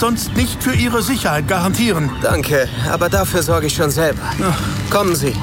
sonst nicht für Ihre Sicherheit garantieren. Danke, aber dafür sorge ich schon selber. Kommen Sie.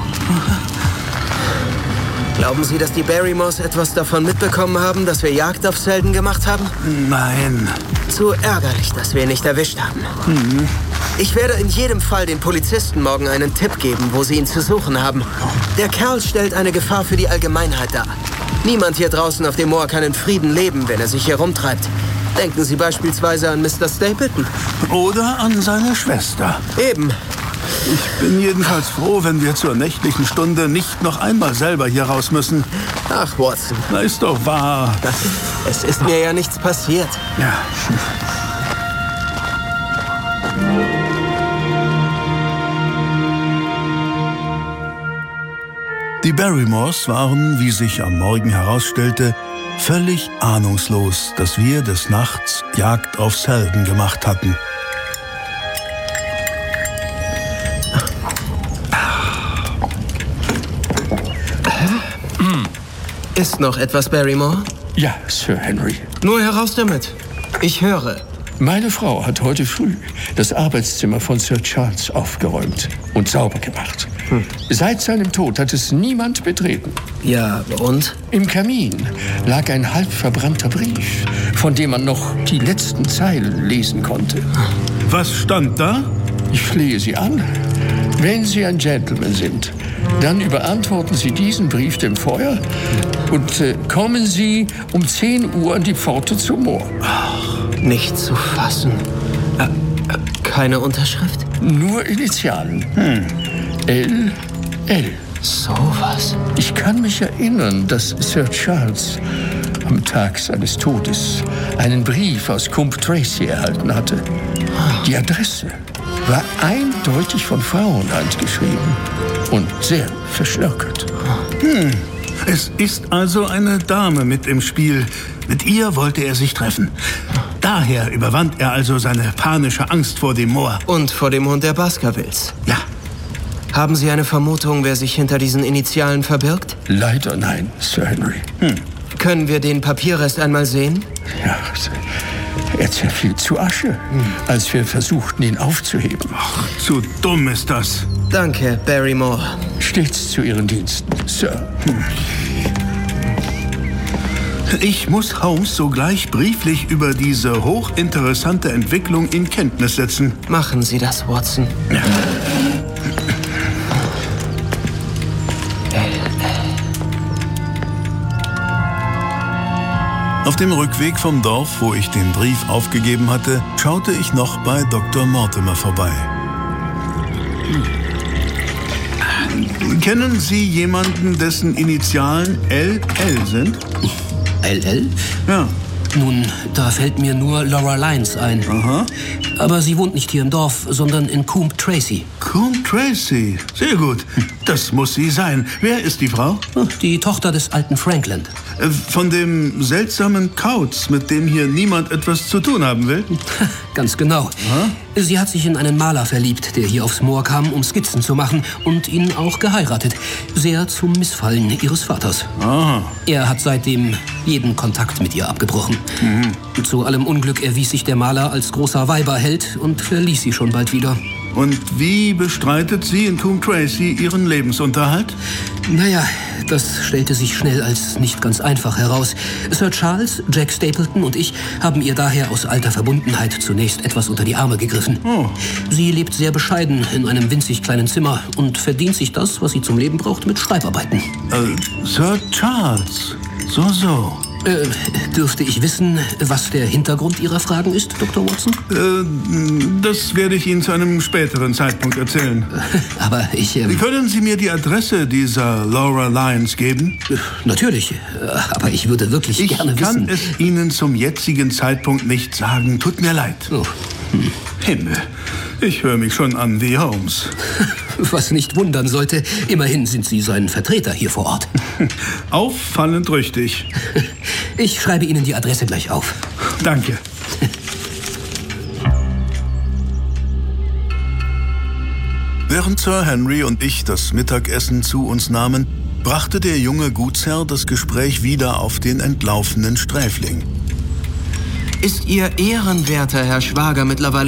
Glauben Sie, dass die Barrymores etwas davon mitbekommen haben, dass wir Jagd auf Selden gemacht haben? Nein. Zu ärgerlich, dass wir ihn nicht erwischt haben. Ich werde in jedem Fall den Polizisten morgen einen Tipp geben, wo sie ihn zu suchen haben. Der Kerl stellt eine Gefahr für die Allgemeinheit dar. Niemand hier draußen auf dem Moor kann in Frieden leben, wenn er sich hier rumtreibt. Denken Sie beispielsweise an Mr. Stapleton. Oder an seine Schwester. Eben. Ich bin jedenfalls froh, wenn wir zur nächtlichen Stunde nicht noch einmal selber hier raus müssen. Ach, Watson. Na, ist doch wahr. Es ist mir ja nichts passiert. Ja. Die Barrymores waren, wie sich am Morgen herausstellte, völlig ahnungslos, dass wir des Nachts Jagd auf Selden gemacht hatten. Ist noch etwas, Barrymore? Ja, Sir Henry. Nur heraus damit. Ich höre. Meine Frau hat heute früh das Arbeitszimmer von Sir Charles aufgeräumt und sauber gemacht. Seit seinem Tod hat es niemand betreten. Ja, und? Im Kamin lag ein halb verbrannter Brief, von dem man noch die letzten Zeilen lesen konnte. Was stand da? Ich flehe Sie an. Wenn Sie ein Gentleman sind, dann überantworten Sie diesen Brief dem Feuer und kommen Sie um 10 Uhr an die Pforte zum Moor. Nicht zu fassen. Keine Unterschrift? Nur Initialen. L.L. Sowas. Ich kann mich erinnern, dass Sir Charles am Tag seines Todes einen Brief aus Coombe Tracey erhalten hatte. Die Adresse war eindeutig von Frauenhand geschrieben und sehr verschnörkelt. Es ist also eine Dame mit im Spiel. Mit ihr wollte er sich treffen. Daher überwand er also seine panische Angst vor dem Moor. Und vor dem Hund der Baskervilles. Ja. Haben Sie eine Vermutung, wer sich hinter diesen Initialen verbirgt? Leider nein, Sir Henry. Können wir den Papierrest einmal sehen? Ja, er zerfiel zu Asche, als wir versuchten, ihn aufzuheben. Ach, zu dumm ist das. Danke, Barrymore. Stets zu Ihren Diensten, Sir. Ich muss Holmes sogleich brieflich über diese hochinteressante Entwicklung in Kenntnis setzen. Machen Sie das, Watson. Ja. Auf dem Rückweg vom Dorf, wo ich den Brief aufgegeben hatte, schaute ich noch bei Dr. Mortimer vorbei. Kennen Sie jemanden, dessen Initialen L.L. sind? L.L.? Ja. Nun, da fällt mir nur Laura Lyons ein. Aha. Aber sie wohnt nicht hier im Dorf, sondern in Coombe Tracey. Coombe Tracey. Sehr gut. Das muss sie sein. Wer ist die Frau? Die Tochter des alten Franklin. Von dem seltsamen Kauz, mit dem hier niemand etwas zu tun haben will? Ganz genau. Aha. Sie hat sich in einen Maler verliebt, der hier aufs Moor kam, um Skizzen zu machen, und ihn auch geheiratet. Sehr zum Missfallen ihres Vaters. Aha. Er hat seitdem jeden Kontakt mit ihr abgebrochen. Zu allem Unglück erwies sich der Maler als großer Weiberheld und verließ sie schon bald wieder. Und wie bestreitet sie in Coombe Tracey ihren Lebensunterhalt? Naja, das stellte sich schnell als nicht ganz einfach heraus. Sir Charles, Jack Stapleton und ich haben ihr daher aus alter Verbundenheit zunächst etwas unter die Arme gegriffen. Oh. Sie lebt sehr bescheiden in einem winzig kleinen Zimmer und verdient sich das, was sie zum Leben braucht, mit Schreibarbeiten. Sir Charles. So. Dürfte ich wissen, was der Hintergrund Ihrer Fragen ist, Dr. Watson? Das werde ich Ihnen zu einem späteren Zeitpunkt erzählen. Aber ich... Können Sie mir die Adresse dieser Laura Lyons geben? Natürlich, aber ich würde wirklich gerne Ich wissen... kann es Ihnen zum jetzigen Zeitpunkt nicht sagen. Tut mir leid. Oh. Himmel, ich höre mich schon an wie Holmes. Was nicht wundern sollte, immerhin sind Sie sein Vertreter hier vor Ort. Auffallend richtig. Ich schreibe Ihnen die Adresse gleich auf. Danke. Während Sir Henry und ich das Mittagessen zu uns nahmen, brachte der junge Gutsherr das Gespräch wieder auf den entlaufenen Sträfling. Ist Ihr ehrenwerter Herr Schwager mittlerweile